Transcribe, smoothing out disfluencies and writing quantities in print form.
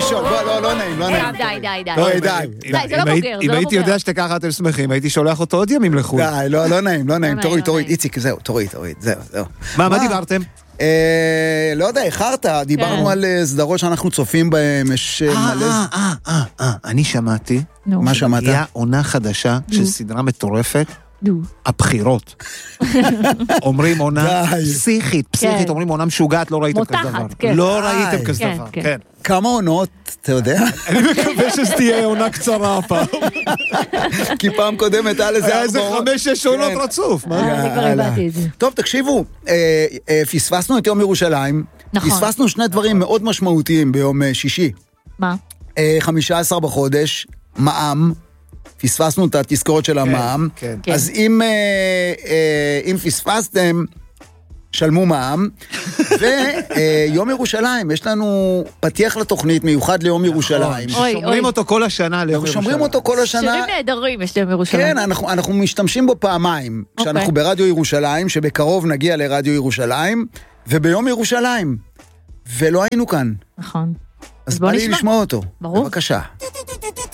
לשאול, בוא, לא נעים, לא נעים. די. די. זה לא בוגר. אם הייתי יודע שככה אתם שמחים, הייתי שולח אותו עוד ימים לחו"ל. די, לא נעים, תוריד, איציק, זהו, תוריד, זהו. מה דיברתם? לא יודע, איחרת, דיברנו על סדרות שאנחנו צופים בהם, יש מלא... אני שמעתי, מה שמעת? היה עונה חדשה של סדרה מטורפת, הבחירות. אומרים עונה פסיכית, אומרים עונה משוגעת, לא ראיתם כזה דבר. לא ראיתם כזה דבר, כן. כמה עונות, אתה יודע? אני מקווה שתהיה עונה קצרה הפעם. כי פעם קודמת היה לזה 5-6 עונות רצוף. אני כבר הבאתי את זה. טוב, תקשיבו, פספסנו את יום ירושלים, פספסנו שני דברים מאוד משמעותיים ביום שישי. מה? 15 בחודש, מע"מ, פספסנו את התזכורת של המע"מ, אז אם פספסתם, שלמו מע"מ, ויום ירושלים, יש לנו פתיח לתוכנית מיוחד ליום ירושלים. שומרים אותו כל השנה ליום ירושלים. שומרים אותו כל השנה. שירים נהדרים יש ליום ירושלים. כן, אנחנו משתמשים בו פעמיים, כשאנחנו ברדיו ירושלים, שבקרוב נגיע לרדיו ירושלים, וביום ירושלים, ולא היינו כאן. נכון. אז בא לי לשמוע אותו. ברור. בבקשה.